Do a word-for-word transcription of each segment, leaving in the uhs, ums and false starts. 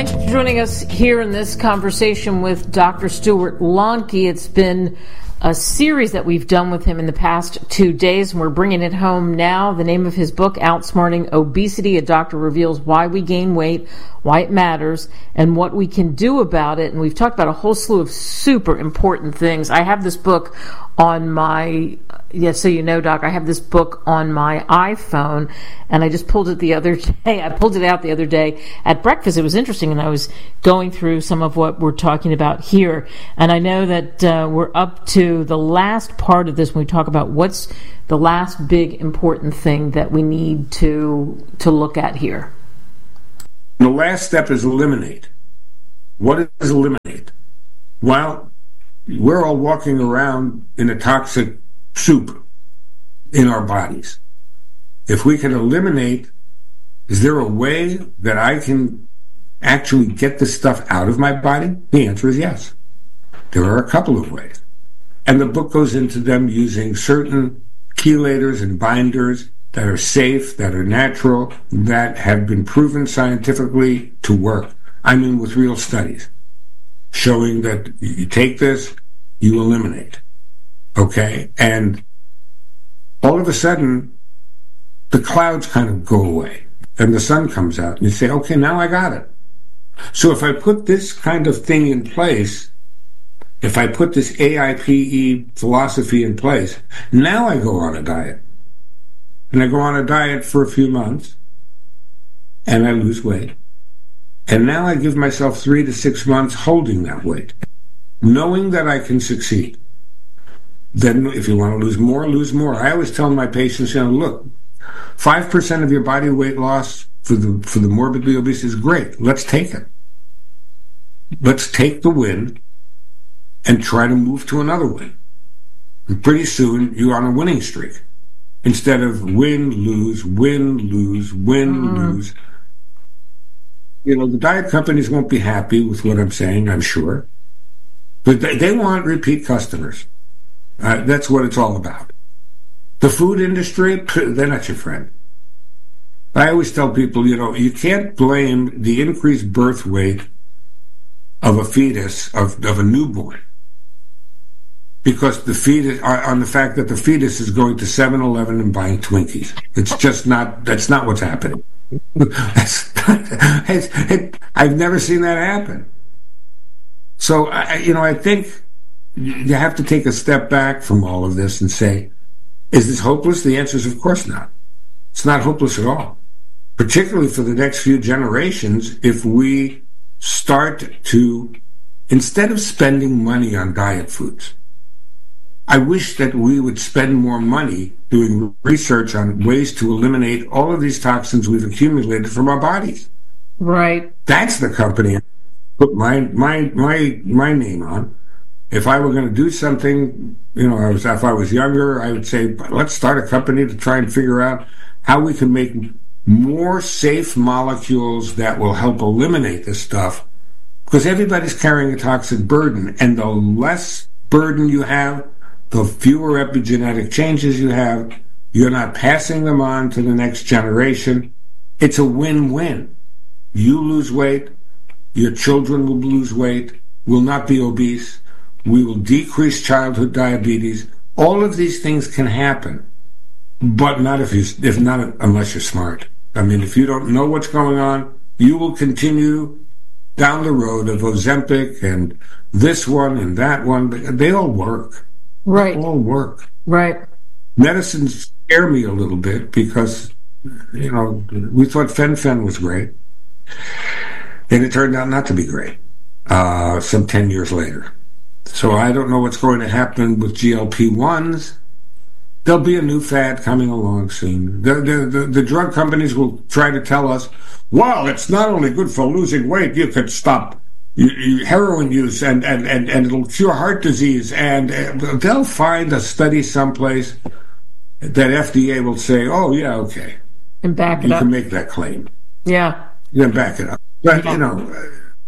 Thanks for joining us here in this conversation with Doctor Stuart Lonke. It's been a series that we've done with him in the past two days, and we're bringing it home now. The name of his book, Outsmarting Obesity, a doctor reveals why we gain weight, why it matters, and what we can do about it. And we've talked about a whole slew of super important things. I have this book on my, yes, so you know, Doc, I have this book on my iPhone, and I just pulled it the other day. I pulled it out the other day at breakfast. It was interesting, and I was going through some of what we're talking about here. And I know that uh, we're up to the last part of this when we talk about what's the last big important thing that we need to to look at here. The last step is eliminate. What is eliminate? Well, we're all walking around in a toxic soup in our bodies. If we can eliminate, is there a way that I can actually get this stuff out of my body? The answer is yes. There are a couple of ways. And the book goes into them using certain chelators and binders that are safe, that are natural, that have been proven scientifically to work. I mean, with real studies showing that you take this, you eliminate. Okay? And all of a sudden, the clouds kind of go away and the sun comes out and you say, okay, now I got it. So if I put this kind of thing in place, if I put this A I P E philosophy in place, now I go on a diet. And I go on a diet for a few months and I lose weight. And now I give myself three to six months holding that weight, knowing that I can succeed. Then if you want to lose more, lose more. I always tell my patients, you know, look, five percent of your body weight loss for the for the morbidly obese is great. Let's take it. Let's take the win and try to move to another win. And pretty soon you're on a winning streak. Instead of win, lose, win, lose, win, mm. lose. You know, the diet companies won't be happy with what I'm saying, I'm sure. But they, they want repeat customers. Uh, that's what it's all about. The food industry, they're not your friend. I always tell people, you know, you can't blame the increased birth weight of a fetus, of, of a newborn, because the fetus, on the fact that the fetus is going to seven eleven and buying Twinkies. It's just not, that's not what's happening. That's, it's, it, I've never seen that happen. So, I, you know, I think you have to take a step back from all of this and say, is this hopeless? The answer is, of course not. It's not hopeless at all. Particularly for the next few generations, if we start to, instead of spending money on diet foods, I wish that we would spend more money doing research on ways to eliminate all of these toxins we've accumulated from our bodies. Right. That's the company I put my my my my name on. If I were going to do something, you know, I was, if I was younger, I would say, let's start a company to try and figure out how we can make more safe molecules that will help eliminate this stuff. Because everybody's carrying a toxic burden, and the less burden you have, the fewer epigenetic changes you have. You're not passing them on to the next generation. It's a win-win. You lose weight, your children will lose weight, will not be obese, we will decrease childhood diabetes. All of these things can happen, but not if you, if not unless you're smart. I mean, if you don't know what's going on, you will continue down the road of Ozempic and this one and that one. They all work. Right. They all work. Right. Medicines scare me a little bit because, you know, we thought fen-phen was great, and it turned out not to be great uh, some ten years later. So I don't know what's going to happen with G L P ones. There'll be a new fad coming along soon. The, the, the, the drug companies will try to tell us, well, it's not only good for losing weight, you could stop you, you, heroin use and, and, and, and it'll cure heart disease. And uh, they'll find a study someplace that F D A will say, oh, yeah, okay. And back it you up. You can make that claim. Yeah. You can back it up. But, you know,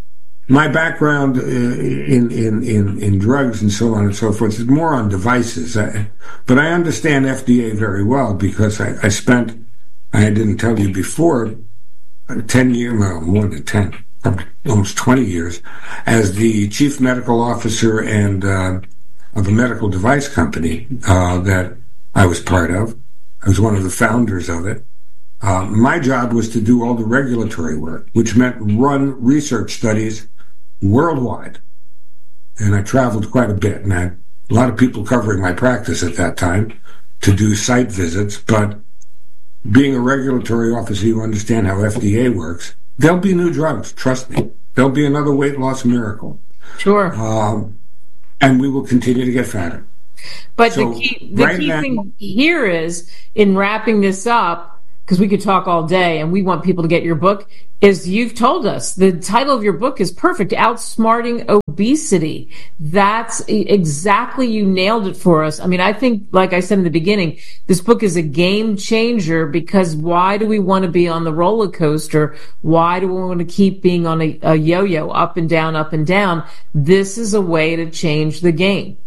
my background uh, in, in, in, in drugs and so on and so forth is more on devices. I, but I understand F D A very well because I, I spent, I didn't tell you before, ten years, well, more than ten, almost twenty years, as the chief medical officer and uh, of a medical device company uh, that I was part of. I was one of the founders of it. Uh, my job was to do all the regulatory work, which meant run research studies worldwide. And I traveled quite a bit, and I had a lot of people covering my practice at that time to do site visits. But being a regulatory officer, you understand how F D A works. There'll be new drugs, trust me. There'll be another weight loss miracle. Sure. Um, and we will continue to get fatter. But so the key, the right key now, thing here is, in wrapping this up, because we could talk all day and we want people to get your book, is you've told us the title of your book is perfect, Outsmarting Obesity. That's exactly, you nailed it for us. I mean, I think, like I said in the beginning, this book is a game changer, because why do we want to be on the roller coaster? Why do we want to keep being on a, a yo-yo, up and down, up and down? This is a way to change the game,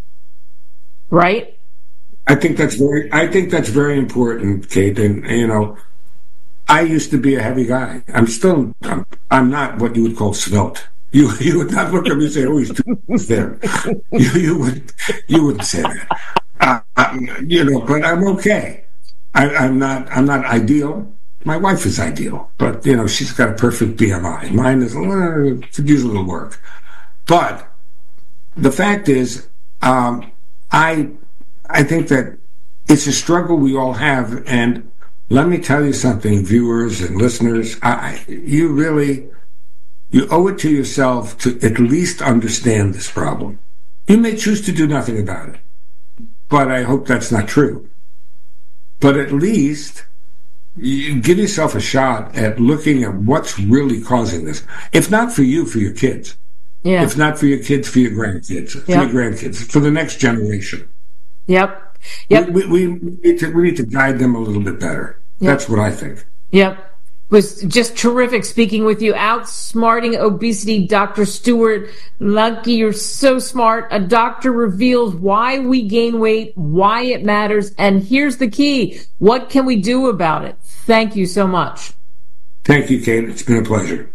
right? I think that's very, I think that's very important, Kate. And, you know, I used to be a heavy guy. I'm still, I'm, I'm not what you would call svelte. You you would not look at me and say, oh, he's too thin. You, you, would, you wouldn't say that. Uh, um, you know, but I'm okay. I, I'm not, I'm not ideal. My wife is ideal, but, you know, she's got a perfect B M I. Mine is, uh, could use a little work. But the fact is, um, I, I think that it's a struggle we all have, and let me tell you something, viewers and listeners. I, you really, you owe it to yourself to at least understand this problem. You may choose to do nothing about it, but I hope that's not true. But at least you give yourself a shot at looking at what's really causing this. If not for you, for your kids. Yeah. If not for your kids, for your grandkids, for Yep. your grandkids, for the next generation. Yep. Yep. We, we, we, need to, we need to guide them a little bit better. Yep. That's what I think. Yep. It was just terrific speaking with you. Outsmarting Obesity, Doctor Stuart Lunkey. You're so smart. A doctor reveals why we gain weight, why it matters, and here's the key. What can we do about it? Thank you so much. Thank you, Kate. It's been a pleasure.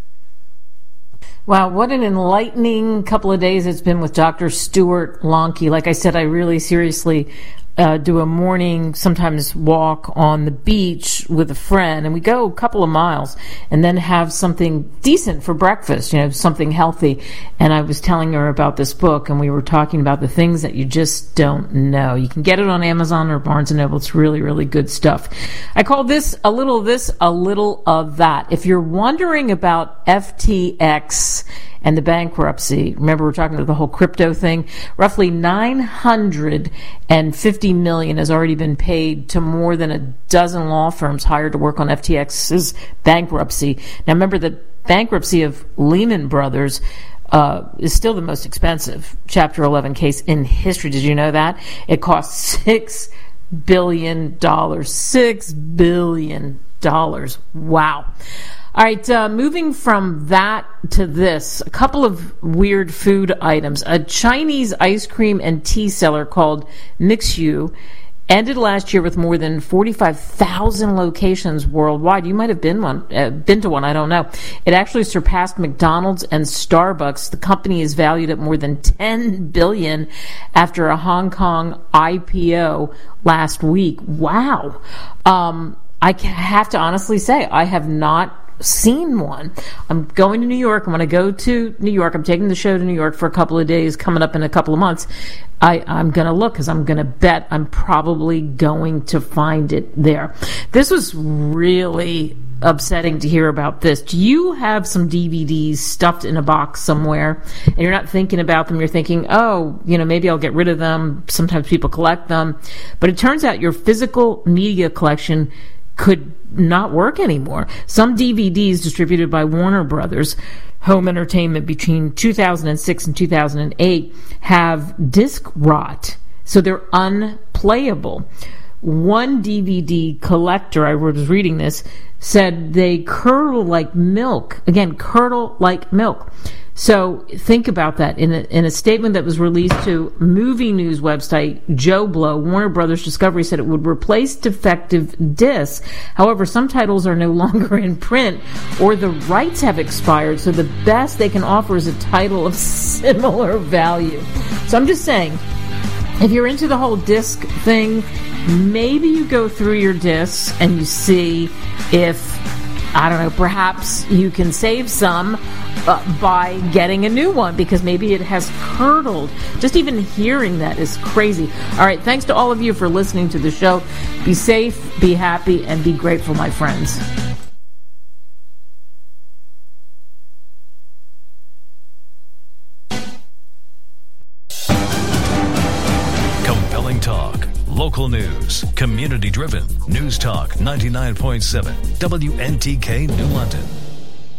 Wow, what an enlightening couple of days it's been with Doctor Stuart Lunkey. Like I said, I really seriously uh, do a morning, sometimes walk on the beach with a friend, and we go a couple of miles and then have something decent for breakfast, you know, something healthy. And I was telling her about this book, and we were talking about the things that you just don't know. You can get it on Amazon or Barnes and Noble. It's really, really good stuff. I call this a little of this, a little of that. If you're wondering about F T X and the bankruptcy, remember we're talking about the whole crypto thing, roughly nine hundred fifty million dollars has already been paid to more than a dozen law firms hired to work on F T X's bankruptcy. Now remember, the bankruptcy of Lehman Brothers uh, is still the most expensive Chapter eleven case in history. Did you know that? It cost six billion dollars. six billion dollars. Wow. All right, uh, moving from that to this, a couple of weird food items. A Chinese ice cream and tea seller called Mixue ended last year with more than forty-five thousand locations worldwide. You might have been one, uh, been to one, I don't know. It actually surpassed McDonald's and Starbucks. The company is valued at more than ten billion dollars after a Hong Kong I P O last week. Wow. Um, I have to honestly say, I have not seen one. I'm going to New York. I'm going to go to New York. I'm taking the show to New York for a couple of days coming up in a couple of months. I, I'm going to look, because I'm going to bet I'm probably going to find it there. This was really upsetting to hear about this. Do you have some D V Ds stuffed in a box somewhere and you're not thinking about them? You're thinking, oh, you know, maybe I'll get rid of them. Sometimes people collect them. But it turns out your physical media collection could not work anymore. Some D V Ds distributed by Warner Brothers Home Entertainment between two thousand six and two thousand eight have disc rot, so they're unplayable. one D V D collector, I was reading this, said they curdle like milk. Again, curdle like milk. So think about that. In a, in a statement that was released to movie news website Joe Blow, Warner Brothers Discovery said it would replace defective discs. However, some titles are no longer in print or the rights have expired, so the best they can offer is a title of similar value. So I'm just saying, if you're into the whole disc thing, maybe you go through your discs and you see if, I don't know, perhaps you can save some uh, by getting a new one, because maybe it has curdled. Just even hearing that is crazy. All right, thanks to all of you for listening to the show. Be safe, be happy, and be grateful, my friends. Compelling talk, local news, community-driven. News Talk ninety-nine point seven, W N T K New London.